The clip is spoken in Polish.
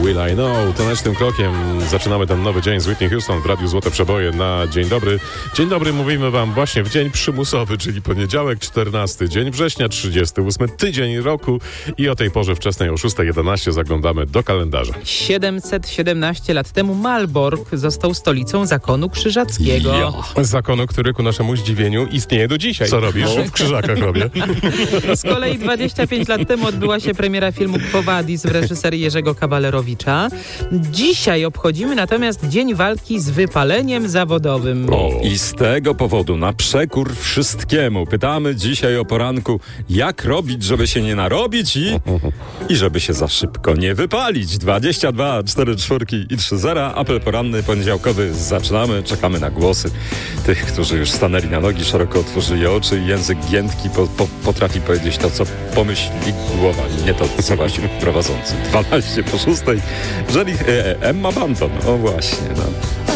Will I Know. Tanecznym krokiem zaczynamy ten nowy dzień z Whitney Houston w Radiu Złote Przeboje na Dzień Dobry. Dzień dobry mówimy wam właśnie w dzień przymusowy, czyli poniedziałek 14, dzień września 38, tydzień roku i o tej porze wczesnej o 6:11 zaglądamy do kalendarza. 717 lat temu Malbork został stolicą zakonu krzyżackiego. Zakonu, który ku naszemu zdziwieniu istnieje do dzisiaj. Co robisz? W Krzyżakach robię. Z kolei 25 lat temu odbyła się premiera filmu Quo Vadis w reżyserii Jerzego Kawalerowicza. Dzisiaj obchodzimy natomiast Dzień Walki z Wypaleniem Zawodowym. I z tego powodu, na przekór wszystkiemu, pytamy dzisiaj o poranku, jak robić, żeby się nie narobić i żeby się za szybko nie wypalić. 22 4 4 i 3 0. Apel poranny, poniedziałkowy. Zaczynamy, czekamy na głosy tych, którzy już stanęli na nogi, szeroko otworzyli oczy i język giętki potrafi powiedzieć to, co pomyśli głowa, nie to, co właśnie prowadzący. 12 po 6. Emma Banton. O właśnie, no.